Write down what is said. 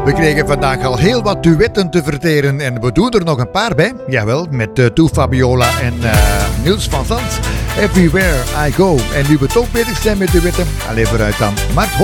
We kregen vandaag al heel wat duetten te verteren en we doen er nog een paar bij. Jawel, met Toe Fabiola en Niels van Zandt. Everywhere I Go. En nu we toch bezig zijn met duetten, alleen vooruit dan Mart